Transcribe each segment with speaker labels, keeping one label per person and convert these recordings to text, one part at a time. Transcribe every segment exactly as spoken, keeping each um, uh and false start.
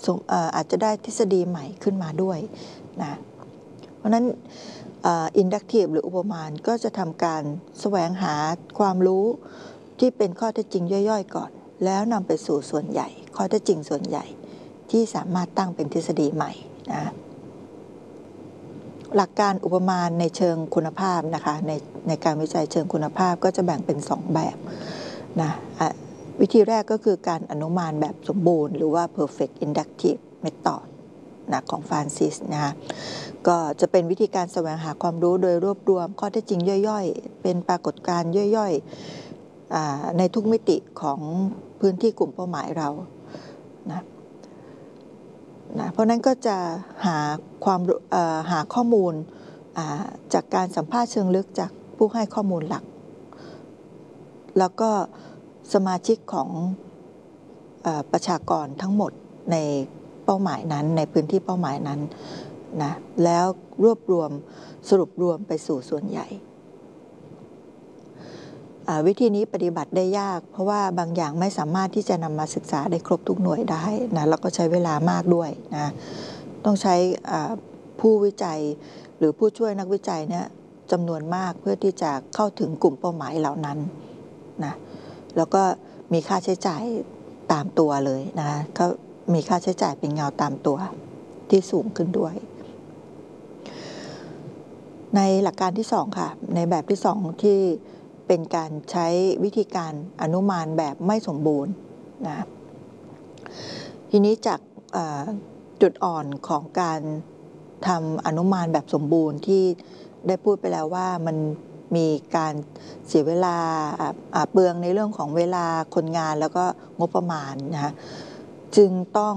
Speaker 1: อาจจะได้ทฤษฎีใหม่ขึ้นมาด้วยนะเพราะนั้นอินดักทีฟหรืออุปมาก็จะทำการแสวงหาความรู้ที่เป็นข้อเท็จจริงย่อยๆก่อนแล้วนำไปสู่ส่วนใหญ่ข้อเท็จจริงส่วนใหญ่ที่สามารถตั้งเป็นทฤษฎีใหม่นะหลักการอุปมาในเชิงคุณภาพนะคะในในการวิจัยเชิงคุณภาพก็จะแบ่งเป็นสองแบบนะวิธีแรกก็คือการอนุมานแบบสมบูรณ์หรือว่า perfect inductive method นะของฟรานซิสนะคะก็จะเป็นวิธีการแสวงหาความรู้โดยรวบรวมข้อเท็จจริงย่อยๆเป็นปรากฏการณ์ย่อยๆในทุกมิติของพื้นที่กลุ่มเป้าหมายเรานะนะเพราะนั้นก็จะหาความหาข้อมูลจากการสัมภาษณ์เชิงลึกจากผู้ให้ข้อมูลหลักแล้วก็สมาชิกของประชากรทั้งหมดในเป้าหมายนั้นในพื้นที่เป้าหมายนั้นนะแล้วรวบรวมสรุปรวมไปสู่ส่วนใหญ่วิธีนี้ปฏิบัติได้ยากเพราะว่าบางอย่างไม่สามารถที่จะนำมาศึกษาได้ครบทุกหน่วยได้นะแล้วก็ใช้เวลามากด้วยนะต้องใช้ผู้วิจัยหรือผู้ช่วยนักวิจัยเนี่ยจำนวนมากเพื่อที่จะเข้าถึงกลุ่มเป้าหมายเหล่านั้นนะแล้วก็มีค่าใช้จ่ายตามตัวเลยนะก็มีค่าใช้จ่ายเป็นเงาตามตัวที่สูงขึ้นด้วยในหลักการที่สองค่ะในแบบที่สองที่เป็นการใช้วิธีการอนุมานแบบไม่สมบูรณ์นะทีนี้จากจุดอ่อนของการทำอนุมานแบบสมบูรณ์ที่ได้พูดไปแล้วว่ามันมีการเสียเวลาเปลืองในเรื่องของเวลาคนงานแล้วก็งบประมาณนะจึงต้อง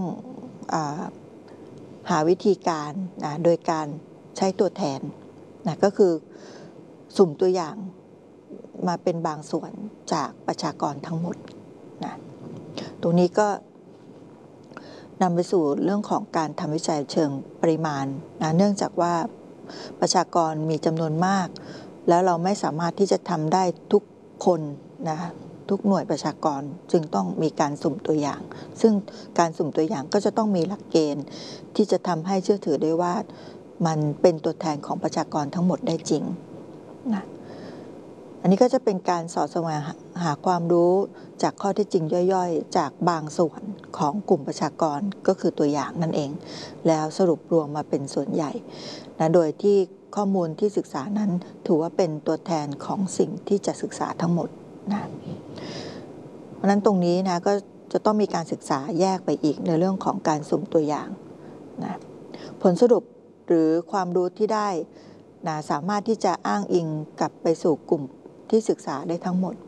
Speaker 1: หาวิธีการนะโดยการใช้ตัวแทนนะก็คือสุ่มตัวอย่างมาเป็นบางส่วนจากประชากรทั้งหมดนะตรงนี้ก็นำไปสู่เรื่องของการทำวิจัยเชิงปริมาณนะเนื่องจากว่าประชากรมีจำนวนมากแล้วเราไม่สามารถที่จะทำได้ทุกคนนะทุกหน่วยประชากรจึงต้องมีการสุ่มตัวอย่างซึ่งการสุ่มตัวอย่างก็จะต้องมีหลักเกณฑ์ที่จะทำให้เชื่อถือได้ว่ามันเป็นตัวแทนของประชากรทั้งหมดได้จริงนะอันนี้ก็จะเป็นการสอดแสวงหาความรู้จากข้อเท็จจริงย่อยๆจากบางส่วนของกลุ่มประชากรก็คือตัวอย่างนั่นเองแล้วสรุปรวมมาเป็นส่วนใหญ่นะโดยที่ข้อมูลที่ศึกษานั้นถือว่าเป็นตัวแทนของสิ่งที่จะศึกษาทั้งหมดนะเพราะนั้นตรงนี้นะก็จะต้องมีการศึกษาแยกไปอีกในเรื่องของการสุ่มตัวอย่างนะผลสรุปหรือความรู้ที่ได้นะสามารถที่จะอ้างอิงกลับไปสู่กลุ่มที่ศึกษาได้ทั้งหมด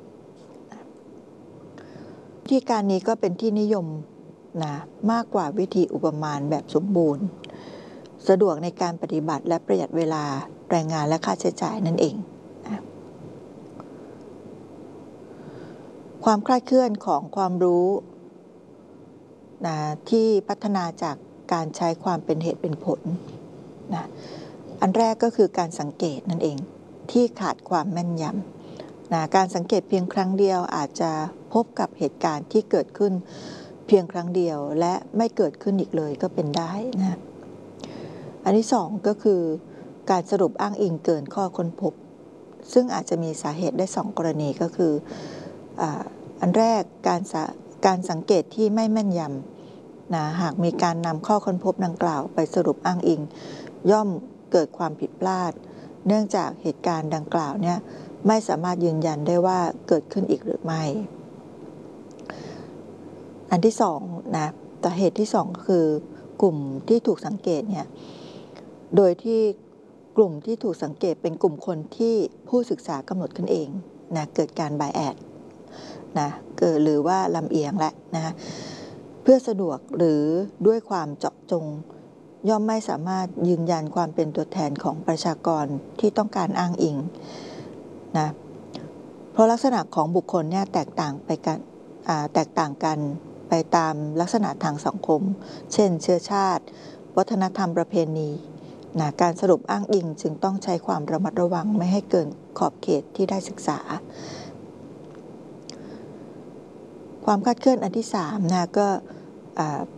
Speaker 1: วิธีการนี้ก็เป็นที่นิยมนะมากกว่าวิธีอุปมาแบบสมบูรณ์สะดวกในการปฏิบัติและประหยัดเวลาแรงงานและค่าใช้จ่ายนั่นเองนะความคลาดเคลื่อนของความรู้นะที่พัฒนาจากการใช้ความเป็นเหตุเป็นผลนะอันแรกก็คือการสังเกตนั่นเองที่ขาดความแม่นยำนะการสังเกตเพียงครั้งเดียวอาจจะพบกับเหตุการณ์ที่เกิดขึ้นเพียงครั้งเดียวและไม่เกิดขึ้นอีกเลยก็เป็นได้นะอันที่สองก็คือการสรุปอ้างอิงเกินข้อค้นพบซึ่งอาจจะมีสาเหตุได้สองกรณีก็คืออันแรกการการสังเกตที่ไม่แม่นยำนะหากมีการนำข้อค้นพบดังกล่าวไปสรุปอ้างอิงย่อมเกิดความผิดพลาดเนื่องจากเหตุการณ์ดังกล่าวเนี่ยไม่สามารถยืนยันได้ว่าเกิดขึ้นอีกหรือไม่อันที่สองนะแต่เหตุที่สองก็คือกลุ่มที่ถูกสังเกตเนี่ยโดยที่กลุ่มที่ถูกสังเกตเป็นกลุ่มคนที่ผู้ศึกษากำหนดขึ้นเองนะเกิดการไบแอสนะเกิดหรือว่าลำเอียงและนะเพื่อสะดวกหรือด้วยความเจาะจงย่อมไม่สามารถยืนยันความเป็นตัวแทนของประชากรที่ต้องการอ้างอิงนะเพราะลักษณะของบุคคลเนี่ยแตกต่างไปกันแตกต่างกันไปตามลักษณะทางสังคมเช่นเชื้อชาติวัฒนธรรมประเพณีนะการสรุปอ้างอิงจึงต้องใช้ความระมัดระวังไม่ให้เกินขอบเขตที่ได้ศึกษาความคลาดเคลื่อนอันที่สามนะก็